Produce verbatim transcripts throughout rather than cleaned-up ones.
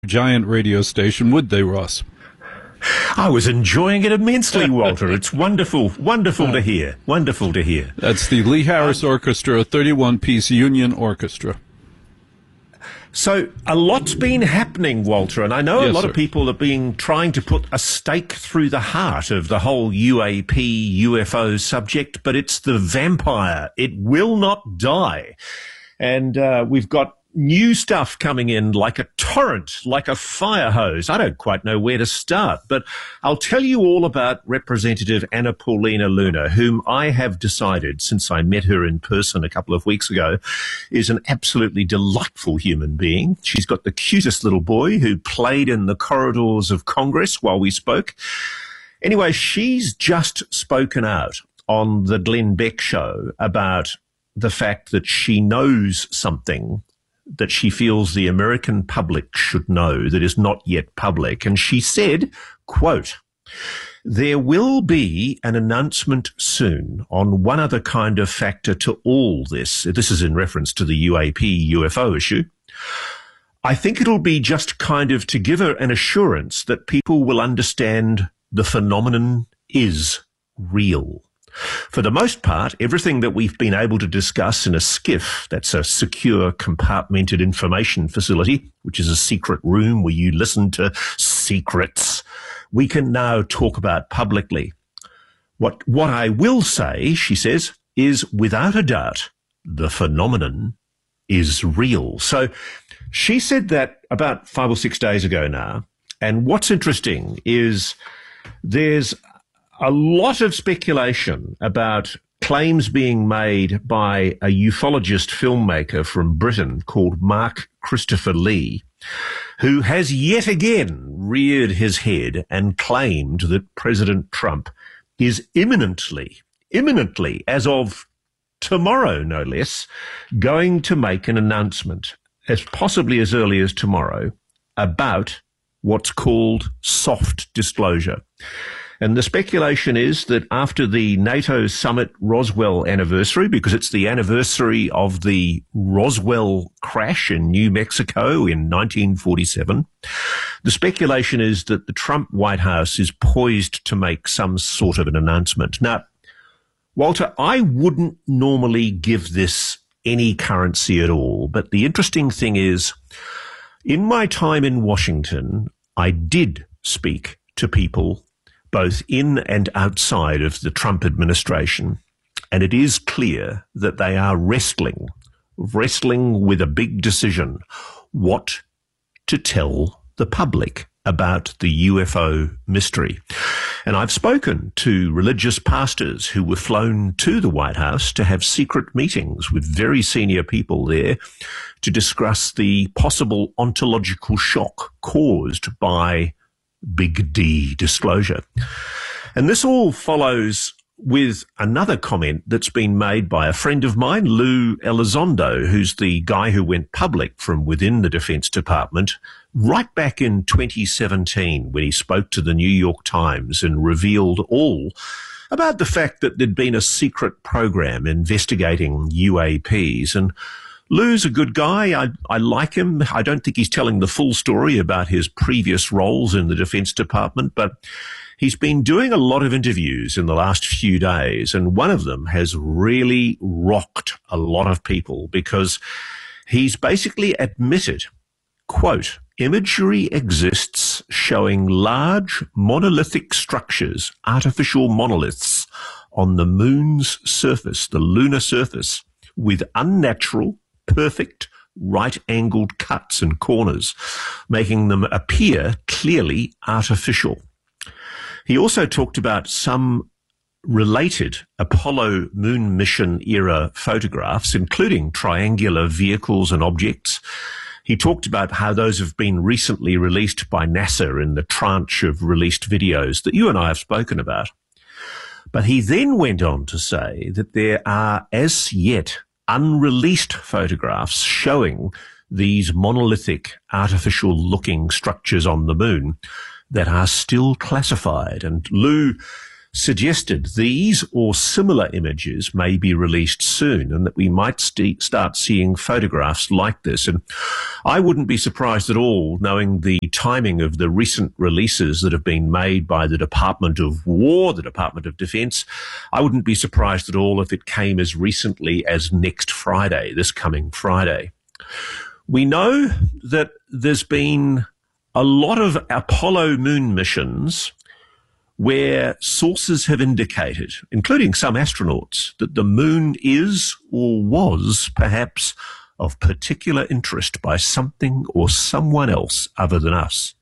Giant radio station, would they, Ross? I was enjoying it immensely, Walter. It's wonderful, wonderful to hear. Wonderful to hear. That's the Lee Harris Orchestra, a thirty-one piece union orchestra. So a lot's been happening, Walter, and I know Yes, a lot sir. of people have been trying to put a stake through the heart of the whole U A P U F O subject, but it's the vampire. It will not die. And uh, we've got new stuff coming in like a torrent, like a fire hose. I don't quite know where to start, but I'll tell you all about Representative Anna Paulina Luna, whom I have decided, since I met her in person a couple of weeks ago, is an absolutely delightful human being. She's got the cutest little boy who played in the corridors of Congress while we spoke. Anyway, she's just spoken out on the Glenn Beck show about the fact that she knows something that she feels the American public should know that is not yet public. And she said, quote, "There will be an announcement soon on one other kind of factor to all this." This is in reference to the U A P U F O issue. "I think it'll be just kind of to give her an assurance that people will understand the phenomenon is real. For the most part, everything that we've been able to discuss in a SCIF, that's a secure compartmented information facility, which is a secret room where you listen to secrets, we can now talk about publicly. What, what I will say," she says, "is without a doubt, the phenomenon is real." So she said that about five or six days ago now. And what's interesting is there's a lot of speculation about claims being made by a ufologist filmmaker from Britain called Mark Christopher Lee, who has yet again reared his head and claimed that President Trump is imminently, imminently, as of tomorrow no less, going to make an announcement, as possibly as early as tomorrow, about what's called soft disclosure. And the speculation is that after the NATO summit Roswell anniversary, because it's the anniversary of the Roswell crash in New Mexico in nineteen forty-seven, the speculation is that the Trump White House is poised to make some sort of an announcement. Now, Walter, I wouldn't normally give this any currency at all, but the interesting thing is, in my time in Washington, I did speak to people both in and outside of the Trump administration. And it is clear that they are wrestling, wrestling with a big decision, what to tell the public about the U F O mystery. And I've spoken to religious pastors who were flown to the White House to have secret meetings with very senior people there to discuss the possible ontological shock caused by Big D disclosure. And this all follows with another comment that's been made by a friend of mine, Lou Elizondo, who's the guy who went public from within the Defense Department right back in twenty seventeen when he spoke to the New York Times and revealed all about the fact that there'd been a secret program investigating U A Ps. And Lou's a good guy. I, I like him. I don't think he's telling the full story about his previous roles in the Defense Department, but he's been doing a lot of interviews in the last few days, and one of them has really rocked a lot of people because he's basically admitted, quote, "Imagery exists showing large monolithic structures, artificial monoliths, on the moon's surface, the lunar surface, with unnatural, perfect right-angled cuts and corners, making them appear clearly artificial." He also talked about some related Apollo moon mission era photographs, including triangular vehicles and objects. He talked about how those have been recently released by NASA in the tranche of released videos that you and I have spoken about. But he then went on to say that there are as yet unreleased photographs showing these monolithic, artificial-looking structures on the moon that are still classified. And Lou suggested these or similar images may be released soon and that we might st- start seeing photographs like this. And I wouldn't be surprised at all, knowing the timing of the recent releases that have been made by the Department of War, the Department of Defense. I wouldn't be surprised at all if it came as recently as next Friday, this coming Friday. We know that there's been a lot of Apollo moon missions where sources have indicated, including some astronauts, that the moon is or was perhaps of particular interest by something or someone else other than us.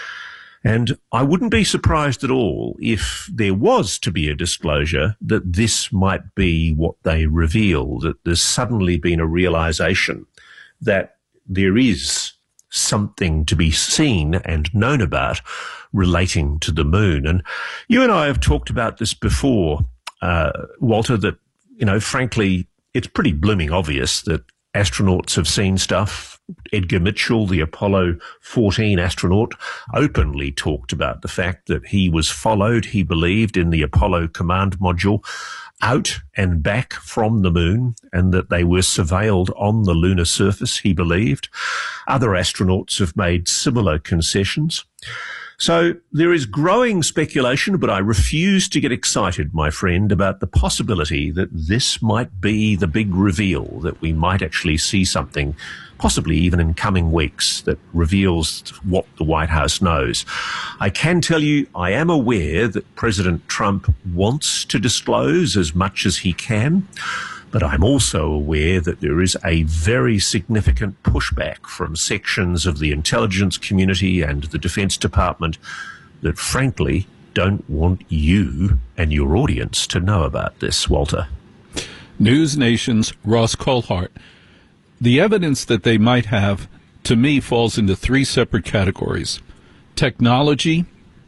And I wouldn't be surprised at all if there was to be a disclosure that this might be what they reveal, that there's suddenly been a realization that there is something to be seen and known about relating to the moon. And you and I have talked about this before, uh, Walter, that, you know, frankly, it's pretty blooming obvious that astronauts have seen stuff. Edgar Mitchell, the Apollo fourteen astronaut, openly talked about the fact that he was followed, he believed, in the Apollo command module out and back from the moon, and that they were surveilled on the lunar surface, he believed. Other astronauts have made similar concessions. So there is growing speculation, but I refuse to get excited, my friend, about the possibility that this might be the big reveal, that we might actually see something, possibly even in coming weeks, that reveals what the White House knows. I can tell you, I am aware that President Trump wants to disclose as much as he can, but I'm also aware that there is a very significant pushback from sections of the intelligence community and the Defense Department that, frankly, don't want you and your audience to know about this, Walter. News Nation's Ross Coulthart. The evidence that they might have, to me, falls into three separate categories: technology,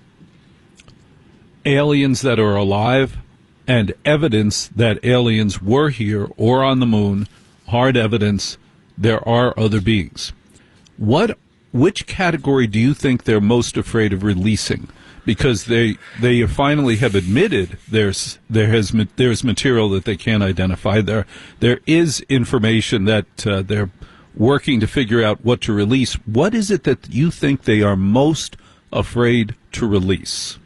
aliens that are alive, and evidence that aliens were here or on the moon, hard evidence there are other beings. What, which category do you think they're most afraid of releasing? Because they they finally have admitted there's there has there's material that they can't identify. There there is information that uh, they're working to figure out what to release. What is it that you think they are most afraid to release?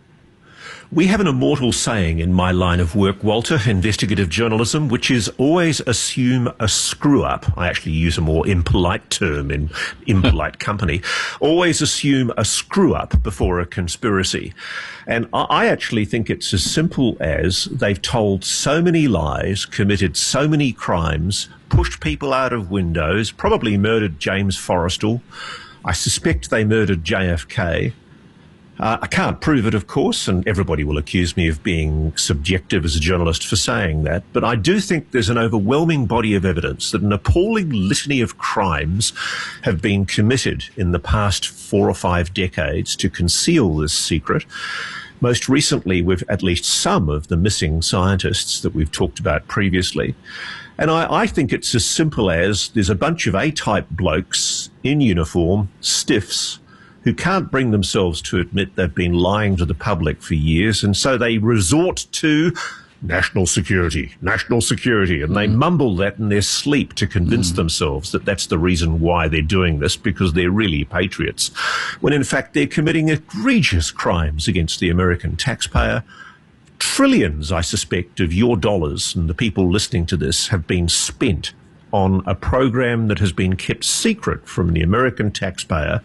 We have an immortal saying in my line of work, Walter, investigative journalism, which is always assume a screw-up. I actually use a more impolite term in impolite company. Always assume a screw-up before a conspiracy. And I actually think it's as simple as they've told so many lies, committed so many crimes, pushed people out of windows, probably murdered James Forrestal. I suspect they murdered J F K. Uh, I can't prove it, of course, and everybody will accuse me of being subjective as a journalist for saying that, but I do think there's an overwhelming body of evidence that an appalling litany of crimes have been committed in the past four or five decades to conceal this secret. Most recently, with at least some of the missing scientists that we've talked about previously. And I, I think it's as simple as there's a bunch of A-type blokes in uniform, stiffs, who can't bring themselves to admit they've been lying to the public for years, and so they resort to national security, national security, and they mm. mumble that in their sleep to convince mm. themselves that that's the reason why they're doing this, because they're really patriots, when in fact they're committing egregious crimes against the American taxpayer. Trillions, I suspect, of your dollars and the people listening to this have been spent on a program that has been kept secret from the American taxpayer.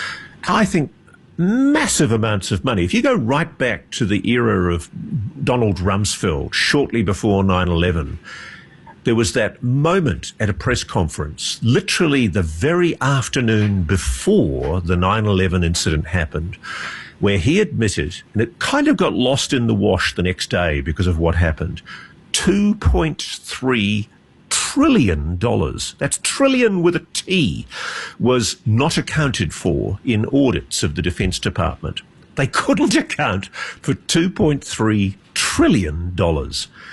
I think massive amounts of money. If you go right back to the era of Donald Rumsfeld, shortly before nine eleven, there was that moment at a press conference, literally the very afternoon before the nine eleven incident happened, where he admitted, and it kind of got lost in the wash the next day because of what happened, two point three trillion dollars, that's trillion with a T, was not accounted for in audits of the Defense Department. They couldn't account for two point three trillion dollars.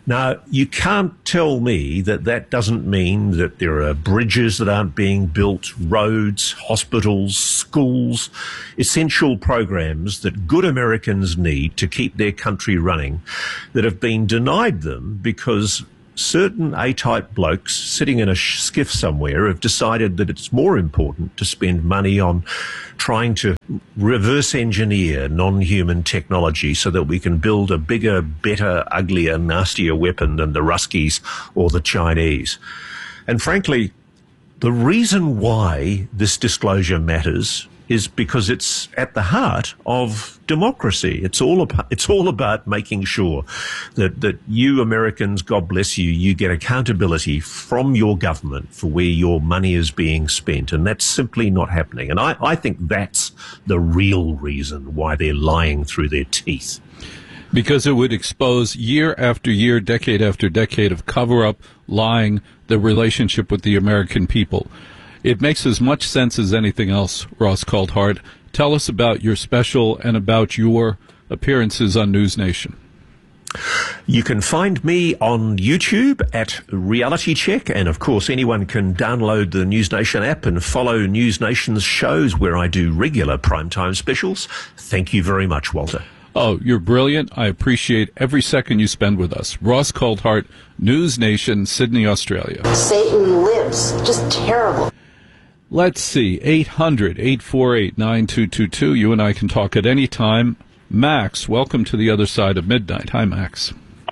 Now, you can't tell me that that doesn't mean that there are bridges that aren't being built, roads, hospitals, schools, essential programs that good Americans need to keep their country running that have been denied them because certain A-type blokes sitting in a skiff somewhere have decided that it's more important to spend money on trying to reverse engineer non-human technology so that we can build a bigger, better, uglier, nastier weapon than the Ruskies or the Chinese. And frankly, the reason why this disclosure matters is because it's at the heart of democracy. It's all about, it's all about making sure that, that you Americans, God bless you, you get accountability from your government for where your money is being spent. And that's simply not happening. And I, I think that's the real reason why they're lying through their teeth. Because it would expose year after year, decade after decade of cover-up, lying, the relationship with the American people. It makes as much sense as anything else, Ross Coulthart. Tell us about your special and about your appearances on News Nation. You can find me on YouTube at Reality Check, and of course anyone can download the News Nation app and follow News Nation's shows where I do regular primetime specials. Thank you very much, Walter. Oh, you're brilliant. I appreciate every second you spend with us. Ross Coulthart, News Nation, Sydney, Australia. Satan lives. Just terrible. Let's see, eight hundred, eight four eight, nine two two two. You and I can talk at any time. Max, welcome to the other side of midnight. Hi, Max.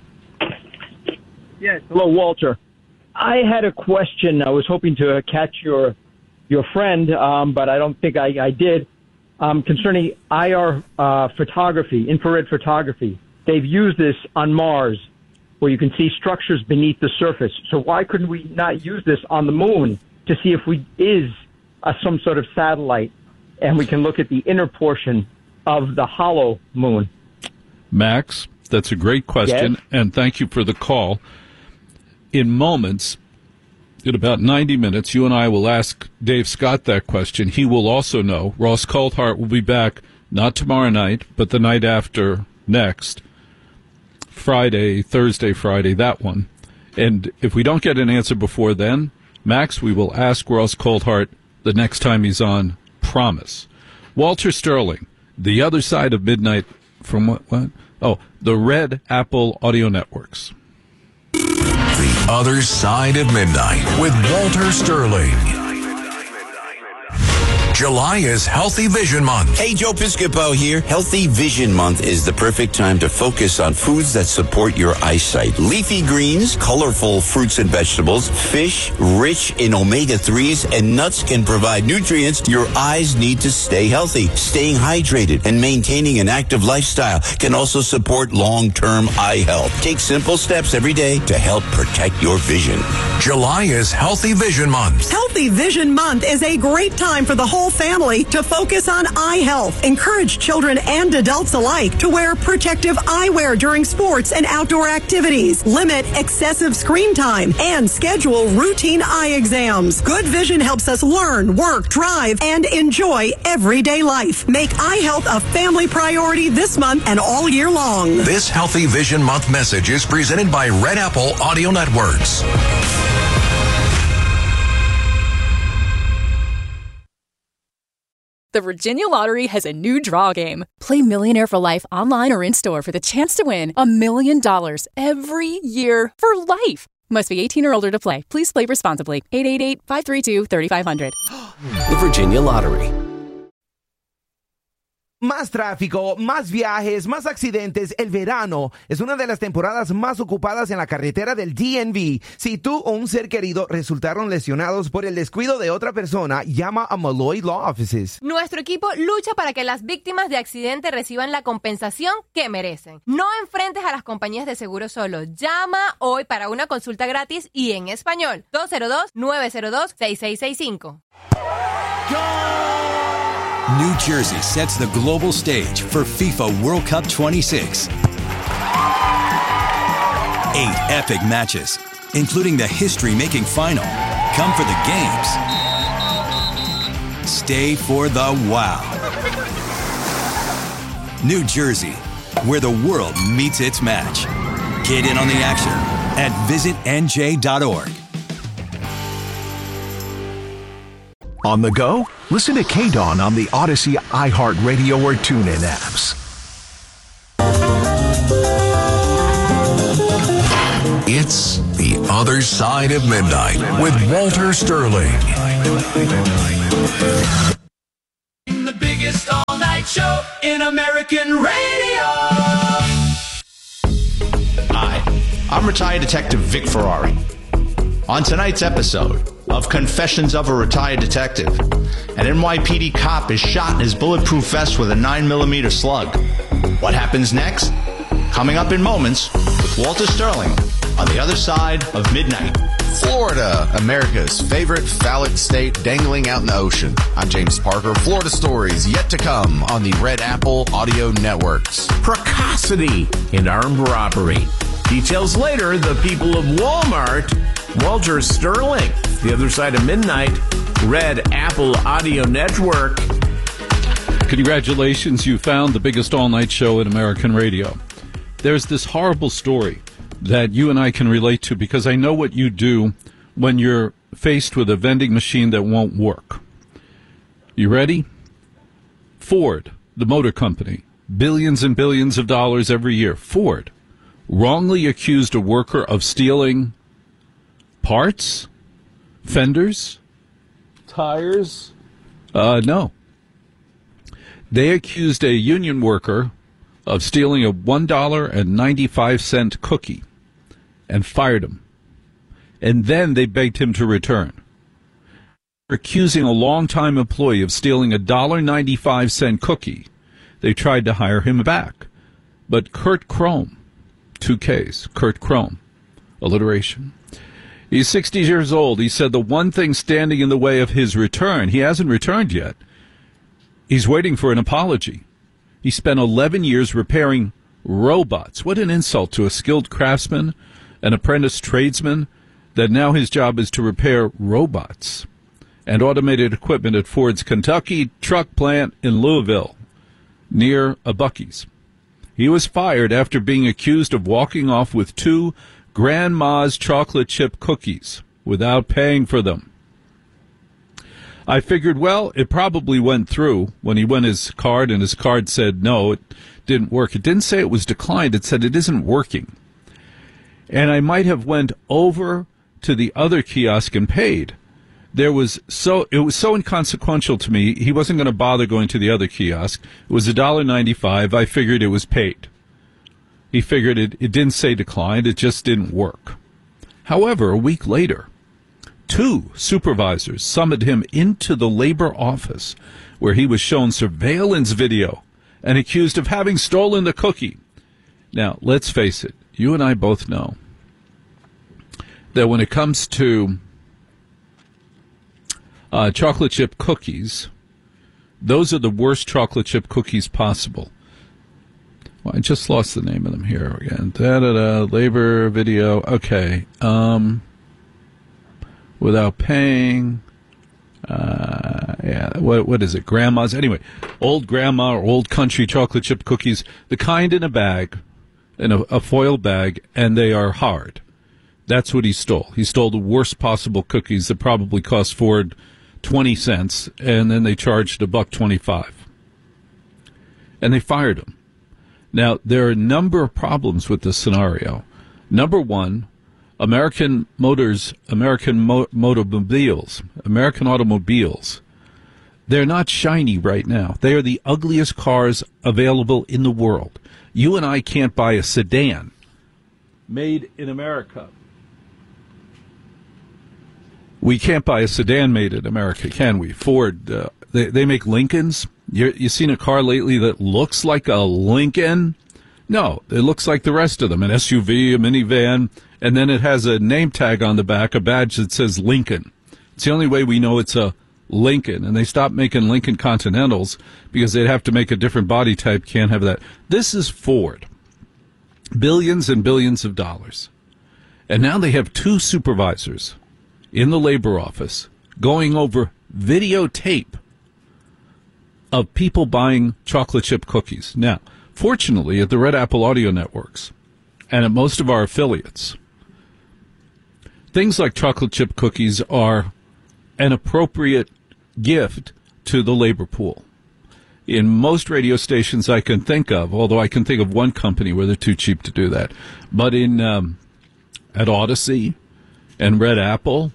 Yes, hello, Walter. I had a question. I was hoping to catch your your friend, um, but I don't think I, I did, um, concerning I R uh, photography, infrared photography. They've used this on Mars, where you can see structures beneath the surface. So why couldn't we not use this on the moon to see if we is uh, some sort of satellite, and we can look at the inner portion of the hollow moon? Max, that's a great question, yes. And thank you for the call. In moments, in about ninety minutes, you and I will ask Dave Scott that question. He will also know. Ross Coulthart will be back, not tomorrow night, but the night after next, Friday, Thursday, Friday, that one. And if we don't get an answer before then, Max, we will ask Ross Coulthart the next time he's on. Promise. Walter Sterling, The Other Side of Midnight from what? what? Oh, the Red Apple Audio Networks. The Other Side of Midnight with Walter Sterling. July is Healthy Vision Month. Hey, Joe Piscopo here. Healthy Vision Month is the perfect time to focus on foods that support your eyesight. Leafy greens, colorful fruits and vegetables, fish rich in omega threes, and nuts can provide nutrients your eyes need to stay healthy. Staying hydrated and maintaining an active lifestyle can also support long-term eye health. Take simple steps every day to help protect your vision. July is Healthy Vision Month. Healthy Vision Month is a great time for the whole family to focus on eye health. Encourage children and adults alike to wear protective eyewear during sports and outdoor activities. Limit excessive screen time and schedule routine eye exams. Good vision helps us learn, work, drive, and enjoy everyday life. Make eye health a family priority this month and all year long. This Healthy Vision Month message is presented by Red Apple Audio Networks. The Virginia Lottery has a new draw game. Play Millionaire for Life online or in-store for the chance to win a million dollars every year for life. Must be eighteen or older to play. Please play responsibly. eight eight eight, five three two, three five zero zero. The Virginia Lottery. Más tráfico, más viajes, más accidentes. El verano es una de las temporadas más ocupadas en la carretera del D M V. Si tú o un ser querido resultaron lesionados por el descuido de otra persona, llama a Malloy Law Offices. Nuestro equipo lucha para que las víctimas de accidente reciban la compensación que merecen. No enfrentes a las compañías de seguro solo. Llama hoy para una consulta gratis y en español. dos cero dos, nueve cero dos, seis seis seis cinco. New Jersey sets the global stage for FIFA World Cup twenty-six. Eight epic matches, including the history-making final. Come for the games. Stay for the wow. New Jersey, where the world meets its match. Get in on the action at visit N J dot org. On the go? Listen to K-Dawn on the Odyssey, iHeartRadio, or TuneIn apps. It's The Other Side of Midnight with Walter Sterling. The biggest all-night show in American radio. Hi, I'm retired detective Vic Ferrari. On tonight's episode of Confessions of a Retired Detective, an N Y P D cop is shot in his bulletproof vest with a nine millimeter slug. What happens next? Coming up in moments with Walter Sterling on The Other Side of Midnight. Florida, America's favorite phallic state dangling out in the ocean. I'm James Parker. Florida stories yet to come on the Red Apple Audio Networks. Precocity in armed robbery. Details later, the people of Walmart. Walter Sterling, The Other Side of Midnight, Red Apple Audio Network. Congratulations, you found the biggest all-night show in American radio. There's this horrible story that you and I can relate to because I know what you do when you're faced with a vending machine that won't work. You ready? Ford, the motor company, billions and billions of dollars every year. Ford wrongly accused a worker of stealing parts, fenders, tires. Uh, no. They accused a union worker of stealing a one dollar and ninety-five cent cookie and fired him. And then they begged him to return. Accusing a longtime employee of stealing a one dollar and ninety-five cent cookie, they tried to hire him back. But Kurt Chrome, two Ks, Kurt Chrome, alliteration. He's sixty years old. He said the one thing standing in the way of his return, he hasn't returned yet. He's waiting for an apology. He spent eleven years repairing robots. What an insult to a skilled craftsman, an apprentice tradesman, that now his job is to repair robots and automated equipment at Ford's Kentucky truck plant in Louisville, near a Buc-ee's. He was fired after being accused of walking off with two Grandma's chocolate chip cookies without paying for them. I figured, well, it probably went through when he went his card and his card said no, it didn't work. It didn't say it was declined. It said it isn't working. And I might have went over to the other kiosk and paid. There was so it was so inconsequential to me. He wasn't going to bother going to the other kiosk. It was one dollar and ninety-five cents. I figured it was paid. He figured it, it didn't say declined. It just didn't work. However, a week later, two supervisors summoned him into the labor office where he was shown surveillance video and accused of having stolen the cookie. Now, let's face it, you and I both know that when it comes to uh, chocolate chip cookies, those are the worst chocolate chip cookies possible. Well, I just lost the name of them here again. Da-da-da, labor video. Okay. Um... Without paying, uh, yeah, what what is it? Grandma's, anyway, old grandma or old country chocolate chip cookies, the kind in a bag, in a, a foil bag, and they are hard. That's what he stole. He stole the worst possible cookies that probably cost Ford twenty cents, and then they charged a buck twenty-five, and they fired him. Now there are a number of problems with this scenario. Number one. American Motors, American mo- automobiles, American automobiles, they're not shiny right now. They are the ugliest cars available in the world. You and I can't buy a sedan made in America. We can't buy a sedan made in America, can we? Ford, uh, they, they make Lincolns. You you seen a car lately that looks like a Lincoln? No, it looks like the rest of them, an S U V, a minivan, and then it has a name tag on the back, a badge that says Lincoln. It's the only way we know it's a Lincoln, and they stopped making Lincoln Continentals because they'd have to make a different body type, can't have that. This is Ford. Billions and billions of dollars. And now they have two supervisors in the labor office going over videotape of people buying chocolate chip cookies. Now, fortunately, at the Red Apple Audio Networks, and at most of our affiliates, things like chocolate chip cookies are an appropriate gift to the labor pool. In most radio stations I can think of, although I can think of one company where they're too cheap to do that, but in um, at Odyssey and Red Apple,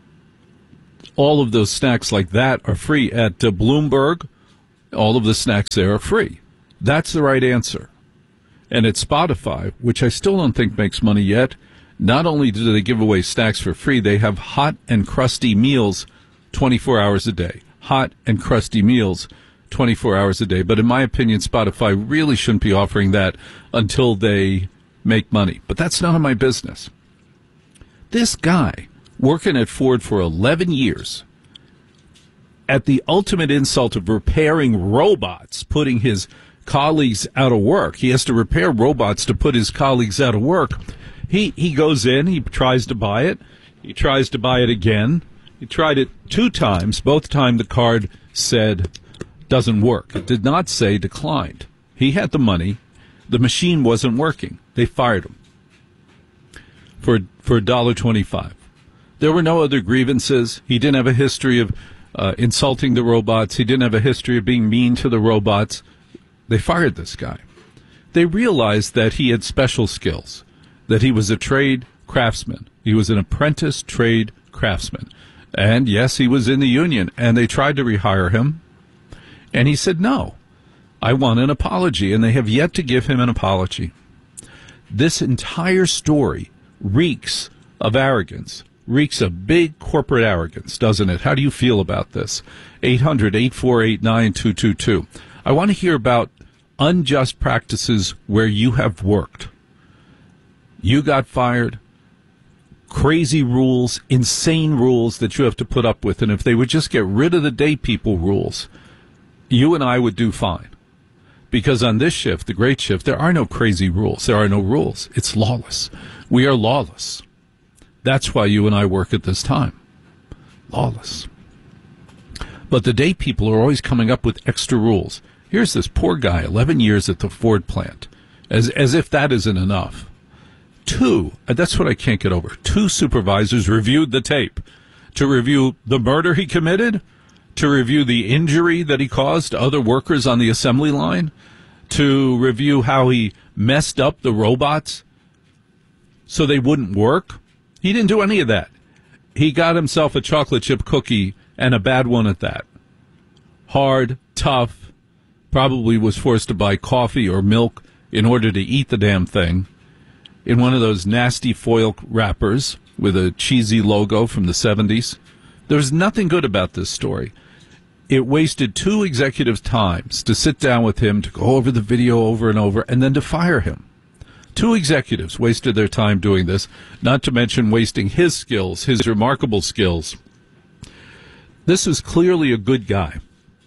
all of those snacks like that are free. At uh, Bloomberg, all of the snacks there are free. That's the right answer. And at Spotify, which I still don't think makes money yet, not only do they give away snacks for free, they have hot and crusty meals twenty-four hours a day. Hot and crusty meals twenty-four hours a day. But in my opinion, Spotify really shouldn't be offering that until they make money. But that's none of my business. This guy, working at Ford for eleven years, at the ultimate insult of repairing robots, putting his colleagues out of work. He has to repair robots to put his colleagues out of work. He, he goes in, he tries to buy it. He tries to buy it again. He tried it two times. Both times the card said doesn't work. It did not say declined. He had the money. The machine wasn't working. They fired him for for one dollar twenty-five. There were no other grievances. He didn't have a history of uh, insulting the robots. He didn't have a history of being mean to the robots. They fired this guy. They realized that he had special skills, that he was a trade craftsman. He was an apprentice trade craftsman. And yes, he was in the union, and they tried to rehire him. And he said, no, I want an apology, and they have yet to give him an apology. This entire story reeks of arrogance, reeks of big corporate arrogance, doesn't it? How do you feel about this? eight hundred, eight four eight, nine two two two. I want to hear about unjust practices where you have worked. You got fired. Crazy rules, insane rules that you have to put up with. And if they would just get rid of the day people rules, you and I would do fine. Because on this shift, the great shift, there are no crazy rules. There are no rules. It's lawless. We are lawless. That's why you and I work at this time. Lawless. But the day people are always coming up with extra rules. Here's this poor guy, eleven years at the Ford plant, as as if that isn't enough. Two, and that's what I can't get over, two supervisors reviewed the tape to review the murder he committed, to review the injury that he caused to other workers on the assembly line, to review how he messed up the robots so they wouldn't work. He didn't do any of that. He got himself a chocolate chip cookie, and a bad one at that. Hard, tough, probably was forced to buy coffee or milk in order to eat the damn thing, in one of those nasty foil wrappers with a cheesy logo from the seventies. There's nothing good about this story. It wasted two executives' times to sit down with him, to go over the video over and over, and then to fire him. Two executives wasted their time doing this, not to mention wasting his skills, his remarkable skills. This is clearly a good guy.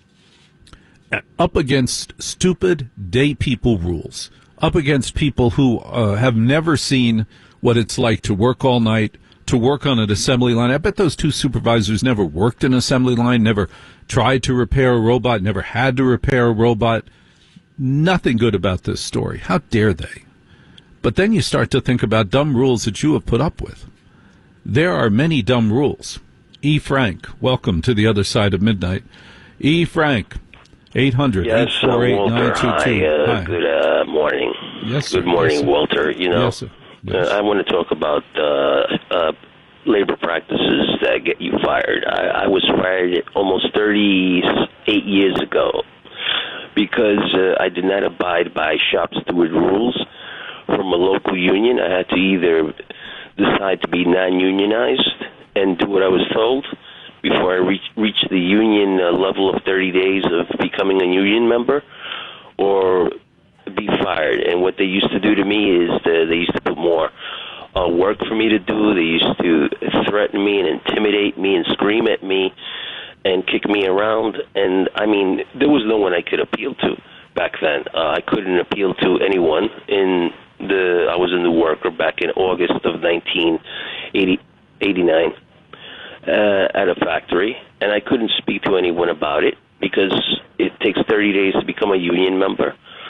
Up against stupid day people rules. Up against people who uh, have never seen what it's like to work all night, to work on an assembly line. I bet those two supervisors never worked an assembly line, never tried to repair a robot, never had to repair a robot. Nothing good about this story. How dare they? But then you start to think about dumb rules that you have put up with. There are many dumb rules. E. Frank, welcome to the other side of midnight. E. Frank, eight hundred, yes, eight four eight, nine two two. Hi, uh, Hi. Good uh, morning. Yes, sir. Good morning, Yes, sir. Walter. You know, Yes, sir. Yes. Uh, I want to talk about uh, uh, labor practices that get you fired. I, I was fired almost thirty-eight years ago because uh, I did not abide by shop steward rules from a local union. I had to either decide to be non-unionized and do what I was told before I reach, reach the union uh, level of thirty days of becoming a union member, or be fired. And what they used to do to me is the, they used to put more uh, work for me to do. They used to threaten me and intimidate me and scream at me and kick me around. And, I mean, there was no one I could appeal to back then. Uh, I couldn't appeal to anyone. In the I was in the worker back in August of nineteen eighty-nine uh, at a factory, and I couldn't speak to anyone about it because it takes thirty days to become a union member.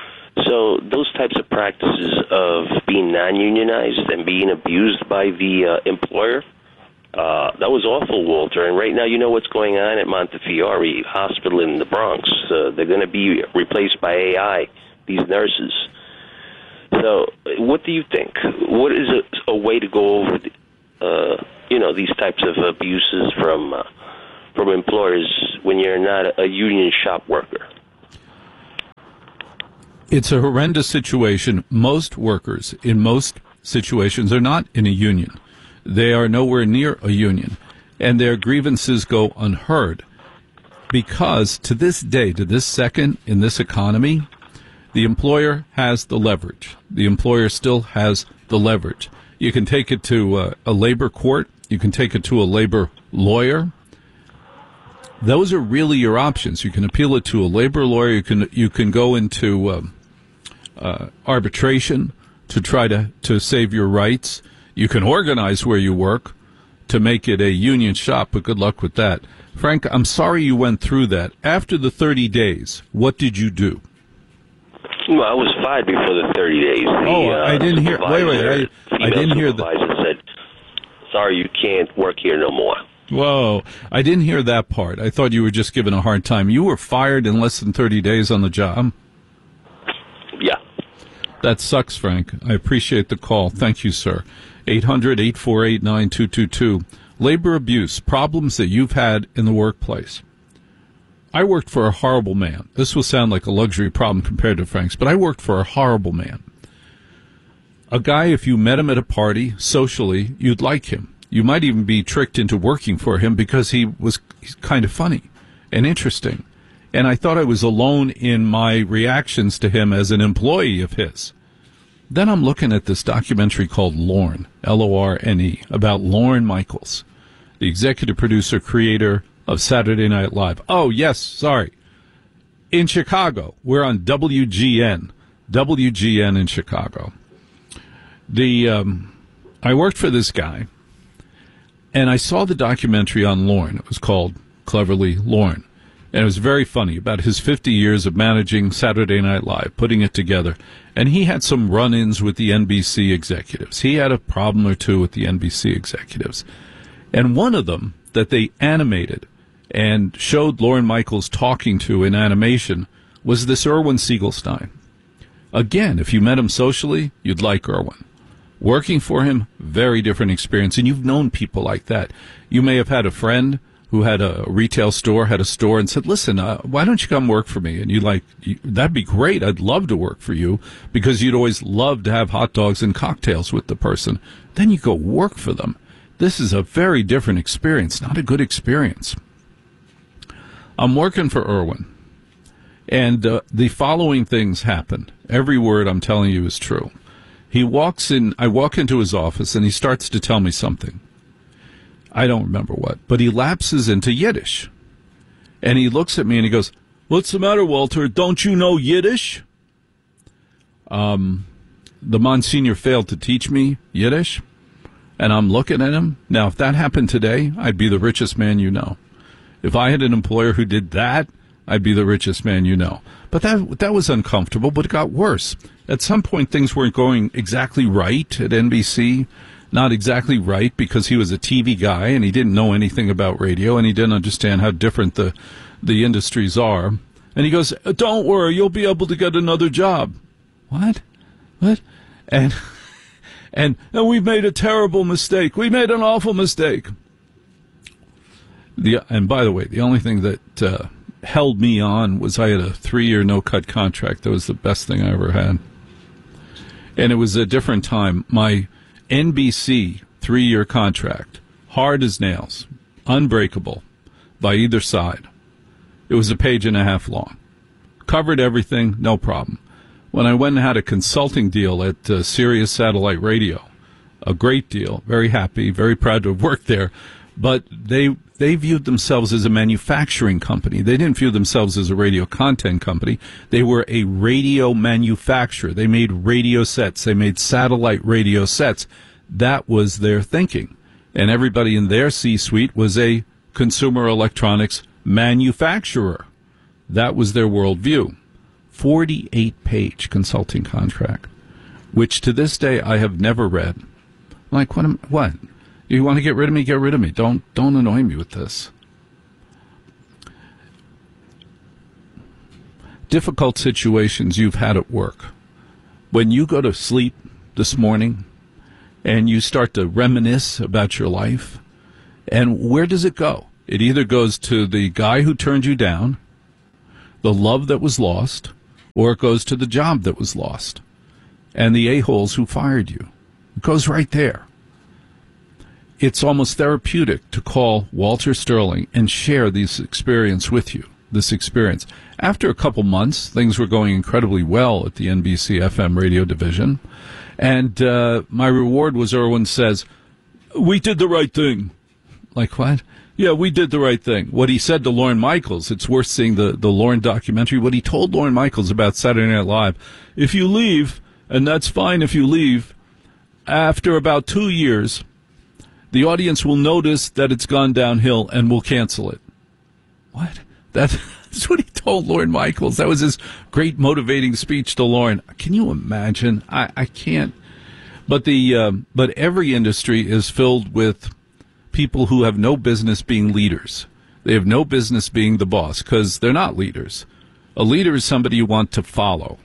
So those types of practices of being non-unionized and being abused by the uh, employer, uh, that was awful, Walter. And right now, you know what's going on at Montefiore Hospital in the Bronx. Uh, they're going to be replaced by A I, these nurses. So what do you think? What is a, a way to go over, the, uh, you know, these types of abuses from uh, from employers when you're not a union shop worker? It's a horrendous situation. Most workers in most situations are not in a union. They are nowhere near a union, and their grievances go unheard because to this day, to this second, in this economy, the employer has the leverage. The employer still has the leverage. You can take it to uh, a labor court. You can take it to a labor lawyer. Those are really your options. You can appeal it to a labor lawyer. You can you can go into um, uh, arbitration to try to, to save your rights. You can organize where you work to make it a union shop, but good luck with that. Frank, I'm sorry you went through that. After the thirty days, what did you do? Well, I was fired before the thirty days. The, oh, I didn't hear. Wait, wait. I, I didn't hear that. The supervisor said, "Sorry, you can't work here no more." Whoa, I didn't hear that part. I thought you were just given a hard time. You were fired in less than thirty days on the job? Yeah. That sucks, Frank. I appreciate the call. Thank you, sir. eight hundred, eight four eight, nine two two two. Labor abuse, problems that you've had in the workplace. I worked for a horrible man. This will sound like a luxury problem compared to Frank's, but I worked for a horrible man. A guy, if you met him at a party, socially, you'd like him. You might even be tricked into working for him because he was he's kind of funny and interesting. And I thought I was alone in my reactions to him as an employee of his. Then I'm looking at this documentary called Lorne, L O R N E, about Lorne Michaels, the executive producer, creator of Saturday Night Live. Oh, yes, sorry. In Chicago. We're on W G N. W G N in Chicago. The um, I worked for this guy, and I saw the documentary on Lorne. It was called, cleverly, Lorne. And it was very funny about his fifty years of managing Saturday Night Live, putting it together. And he had some run-ins with the N B C executives. He had a problem or two with the N B C executives. And one of them that they animated and showed Lorne Michaels talking to in animation was this Irwin Siegelstein. Again, if you met him socially, you'd like Irwin. Working for him, very different experience. And you've known people like that. You may have had a friend who had a retail store, had a store, and said, listen, uh, why don't you come work for me? And you like, you, that'd be great. I'd love to work for you, because you'd always love to have hot dogs and cocktails with the person. Then you go work for them. This is a very different experience, not a good experience. I'm working for Irwin, and uh, the following things happened. Every word I'm telling you is true. He walks in, I walk into his office, and he starts to tell me something. I don't remember what, but he lapses into Yiddish. And he looks at me and he goes, what's the matter, Walter? Don't you know Yiddish? Um, the Monsignor failed to teach me Yiddish, and I'm looking at him. Now, if that happened today, I'd be the richest man you know. If I had an employer who did that, I'd be the richest man you know. But that that was uncomfortable, but it got worse. At some point, things weren't going exactly right at N B C. Not exactly right, because he was a T V guy and he didn't know anything about radio and he didn't understand how different the, the industries are. And he goes, don't worry, you'll be able to get another job. What? What? And, and, and we've made a terrible mistake. We made an awful mistake. The, and by the way, the only thing that uh, held me on was I had a three-year no-cut contract. That was the best thing I ever had. And it was a different time. My N B C three-year contract, hard as nails, unbreakable by either side. It was a page and a half long. Covered everything, no problem. When I went and had a consulting deal at uh, Sirius Satellite Radio, a great deal, very happy, very proud to have worked there, but they they viewed themselves as a manufacturing company. They didn't view themselves as a radio content company. They were a radio manufacturer. They made radio sets. They made satellite radio sets. That was their thinking. And everybody in their C-suite was a consumer electronics manufacturer. That was their worldview. forty-eight page consulting contract, which to this day I have never read. I'm like, what? Am, what? You want to get rid of me? Get rid of me. Don't don't annoy me with this. Difficult situations you've had at work. When you go to sleep this morning and you start to reminisce about your life, and where does it go? It either goes to the guy who turned you down, the love that was lost, or it goes to the job that was lost, and the a-holes who fired you. It goes right there. It's almost therapeutic to call Walter Sterling and share this experience with you, this experience. After a couple months, things were going incredibly well at the N B C F M radio division, and uh, my reward was Irwin says, we did the right thing. Like, what? Yeah, we did the right thing. What he said to Lorne Michaels, it's worth seeing the, the Lorne documentary, what he told Lorne Michaels about Saturday Night Live, if you leave, and that's fine if you leave, after about two years, the audience will notice that it's gone downhill and will cancel it. What? That, that's what he told Lorne Michaels. That was his great motivating speech to Lorne. Can you imagine? I, I can't. But the um, but every industry is filled with people who have no business being leaders. They have no business being the boss because they're not leaders. A leader is somebody you want to follow.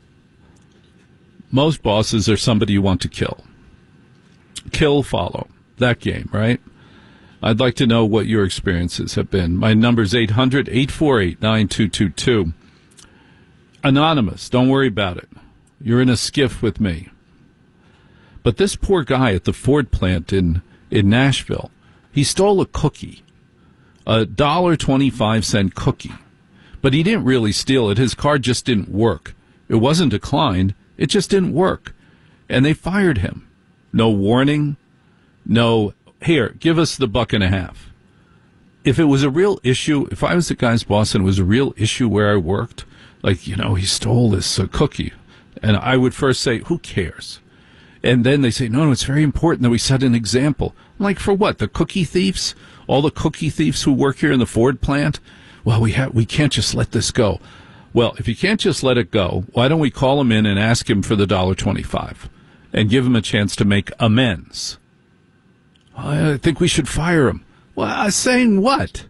Most bosses are somebody you want to kill. Kill, follow. That game, right? I'd like to know what your experiences have been. My number's eight hundred, eight four eight, nine two two two. Anonymous, don't worry about it. You're in a skiff with me. But this poor guy at the Ford plant in, in Nashville, he stole a cookie, a one dollar and twenty-five cents cookie. But he didn't really steal it. His card just didn't work. It wasn't declined. It just didn't work. And they fired him. No warning. No, here, give us the buck and a half. If it was a real issue, if I was the guy's boss and it was a real issue where I worked, like, you know, he stole this uh, cookie, and I would first say, who cares? And then they say, no, no, it's very important that we set an example. I'm like, for what? The cookie thieves? All the cookie thieves who work here in the Ford plant? Well, we have, we can't just let this go. Well, if you can't just let it go, why don't we call him in and ask him for the one dollar and twenty-five cents and give him a chance to make amends? I think we should fire him. Well, saying what?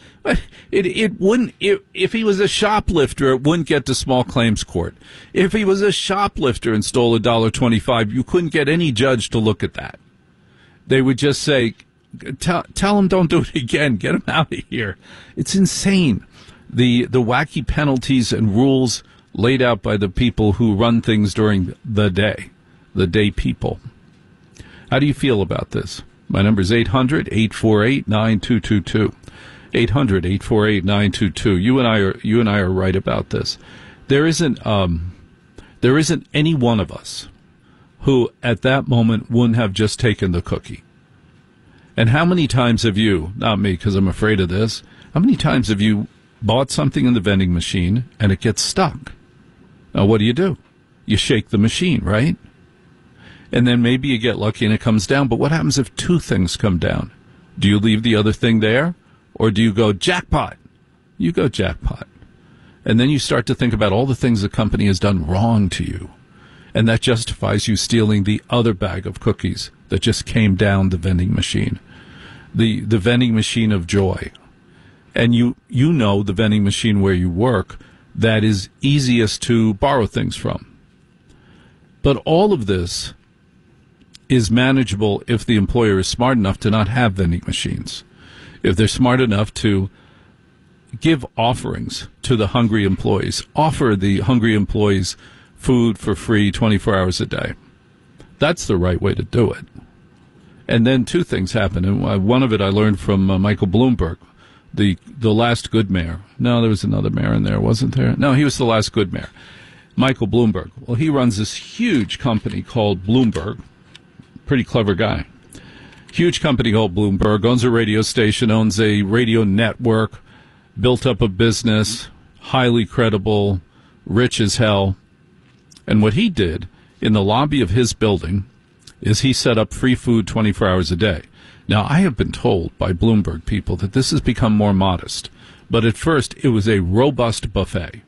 It it wouldn't. It, if he was a shoplifter, it wouldn't get to small claims court. If he was a shoplifter and stole a one dollar and twenty-five cents, you couldn't get any judge to look at that. They would just say, "Tell tell him don't do it again. Get him out of here." It's insane. The the wacky penalties and rules laid out by the people who run things during the day, the day people. How do you feel about this? My number is eight hundred, eight four eight, nine two two two. eight hundred, eight four eight, nine two two. You and I are you and I are right about this. There isn't um, there isn't any one of us who at that moment wouldn't have just taken the cookie. And how many times have you, not me because I'm afraid of this, how many times have you bought something in the vending machine and it gets stuck? Now what do you do? You shake the machine, right? And then maybe you get lucky and it comes down. But what happens if two things come down? Do you leave the other thing there? Or do you go jackpot? You go jackpot. And then you start to think about all the things the company has done wrong to you. And that justifies you stealing the other bag of cookies that just came down the vending machine. The the vending machine of joy. And you, you know the vending machine where you work that is easiest to borrow things from. But all of this is manageable if the employer is smart enough to not have vending machines. If they're smart enough to give offerings to the hungry employees, offer the hungry employees food for free twenty-four hours a day. That's the right way to do it. And then two things happen. And one of it I learned from uh, Michael Bloomberg, the the last good mayor. No, there was another mayor in there, wasn't there? No, he was the last good mayor. Michael Bloomberg. Well, he runs this huge company called Bloomberg. Pretty clever guy. Huge company called Bloomberg, owns a radio station, owns a radio network, built up a business, highly credible, rich as hell. And what he did in the lobby of his building is he set up free food twenty-four hours a day. Now, I have been told by Bloomberg people that this has become more modest. But at first, it was a robust buffet.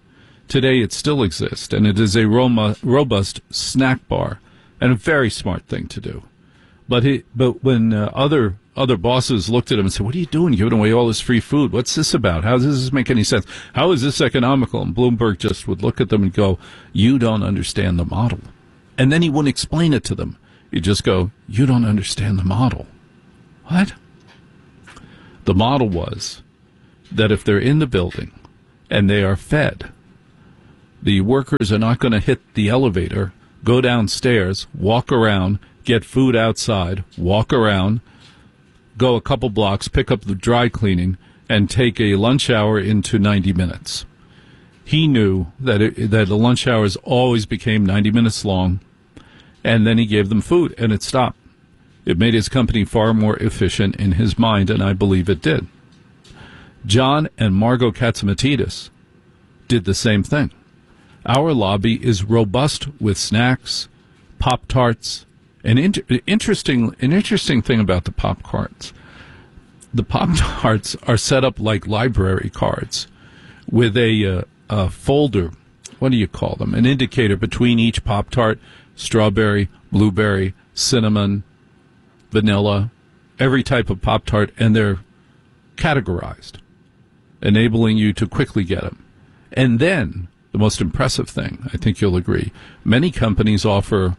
Today it still exists, and it is a Roma, robust snack bar, and a very smart thing to do. But he, but when uh, other other bosses looked at him and said, "What are you doing, giving away all this free food? What's this about? How does this make any sense? How is this economical?" And Bloomberg just would look at them and go, "You don't understand the model." And then he wouldn't explain it to them. He'd just go, "You don't understand the model." What? The model was that if they're in the building and they are fed, the workers are not going to hit the elevator, go downstairs, walk around, get food outside, walk around, go a couple blocks, pick up the dry cleaning, and take a lunch hour into ninety minutes. He knew that it, that the lunch hours always became ninety minutes long, and then he gave them food, and it stopped. It made his company far more efficient in his mind, and I believe it did. John and Margot Katzimatidis did the same thing. Our lobby is robust with snacks, Pop-Tarts. An inter- interesting, an interesting thing about the Pop-Tarts, the Pop-Tarts are set up like library cards with a, uh, a folder, what do you call them, an indicator between each Pop-Tart, strawberry, blueberry, cinnamon, vanilla, every type of Pop-Tart, and they're categorized, enabling you to quickly get them. And then, the most impressive thing, I think you'll agree, many companies offer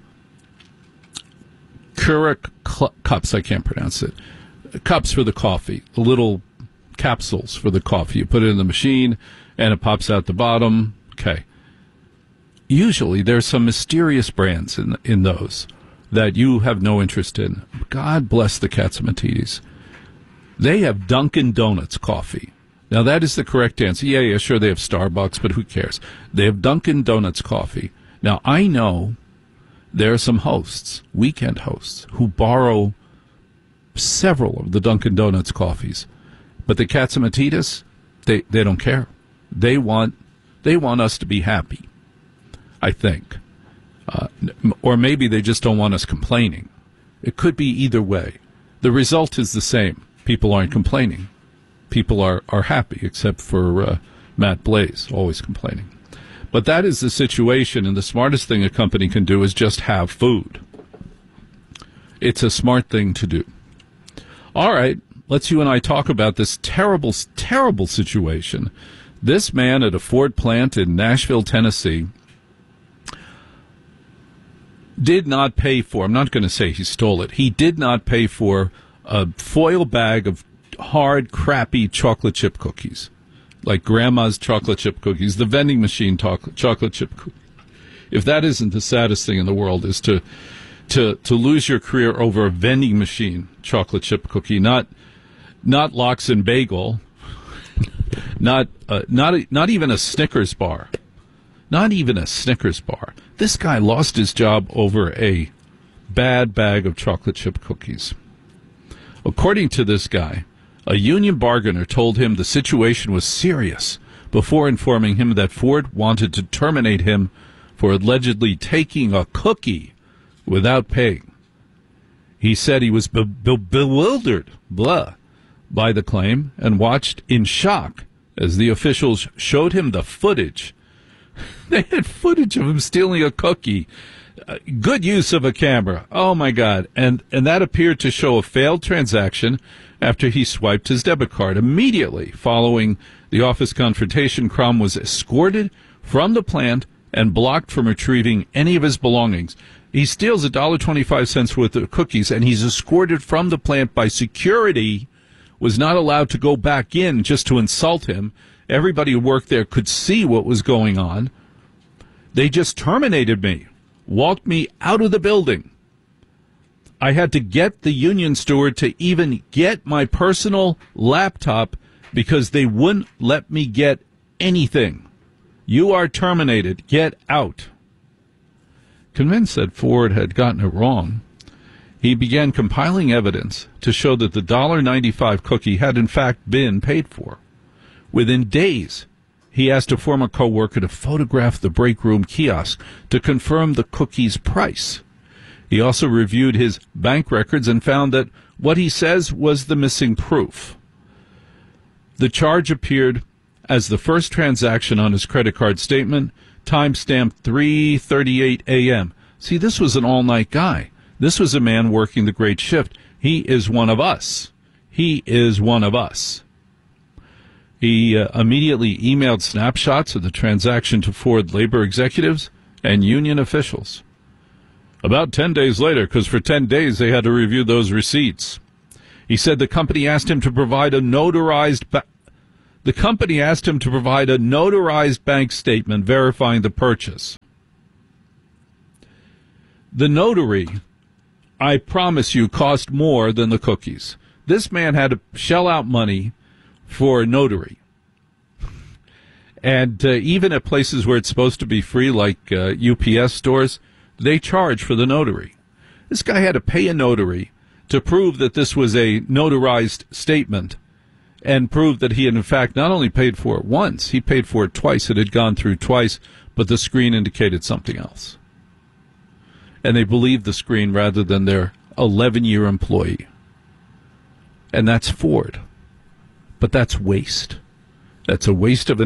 Keurig cl- cups, I can't pronounce it, cups for the coffee, the little capsules for the coffee. You put it in the machine, and it pops out the bottom. Okay. Usually, there's some mysterious brands in in those that you have no interest in. God bless the Katzimatidis. They have Dunkin' Donuts coffee. Now, that is the correct answer. Yeah, yeah, sure, they have Starbucks, but who cares? They have Dunkin' Donuts coffee. Now, I know there are some hosts, weekend hosts, who borrow several of the Dunkin' Donuts coffees. But the Katzimatidis, they, they don't care. They want they want us to be happy, I think. Uh, or maybe they just don't want us complaining. It could be either way. The result is the same. People aren't complaining. People are, are happy, except for uh, Matt Blaze, always complaining. But that is the situation, and the smartest thing a company can do is just have food. It's a smart thing to do. All right, let's you and I talk about this terrible, terrible situation. This man at a Ford plant in Nashville, Tennessee, did not pay for, I'm not going to say he stole it, he did not pay for a foil bag of hard, crappy chocolate chip cookies. Like grandma's chocolate chip cookies, the vending machine to- chocolate chip cookies. If that isn't the saddest thing in the world, is to to to lose your career over a vending machine chocolate chip cookie, not not Lox and Bagel, not uh, not not even a Snickers bar, not even a Snickers bar. This guy lost his job over a bad bag of chocolate chip cookies. According to this guy, a union bargainer told him the situation was serious before informing him that Ford wanted to terminate him for allegedly taking a cookie without paying. He said he was be- be- bewildered blah, by the claim and watched in shock as the officials showed him the footage. They had footage of him stealing a cookie. Uh, good use of a camera. Oh, my God. And, and that appeared to show a failed transaction after he swiped his debit card. Immediately following the office confrontation, Crom was escorted from the plant and blocked from retrieving any of his belongings. He steals one dollar and twenty-five cents worth of cookies, and he's escorted from the plant by security, was not allowed to go back in just to insult him. Everybody who worked there could see what was going on. They just terminated me, walked me out of the building. I had to get the union steward to even get my personal laptop because they wouldn't let me get anything. You are terminated. Get out. Convinced that Ford had gotten it wrong, he began compiling evidence to show that the one dollar and ninety-five cent cookie had in fact been paid for. Within days, he asked a former coworker to photograph the break room kiosk to confirm the cookie's price. He also reviewed his bank records and found that what he says was the missing proof. The charge appeared as the first transaction on his credit card statement, timestamped three thirty-eight a.m. See, this was an all-night guy. This was a man working the great shift. He is one of us. He is one of us. He uh, immediately emailed snapshots of the transaction to Ford labor executives and union officials. About ten days later, because for ten days they had to review those receipts, he said the company asked him to provide a notarized ba- the company asked him to provide a notarized bank statement verifying the purchase. The notary, I promise you, cost more than the cookies. This man had to shell out money for a notary. And uh, even at places where it's supposed to be free, like uh, U P S stores, they charge for the notary. This guy had to pay a notary to prove that this was a notarized statement and prove that he had, in fact, not only paid for it once, he paid for it twice. It had gone through twice, but the screen indicated something else. And they believed the screen rather than their eleven-year employee. And that's Ford. But that's waste. That's a waste of an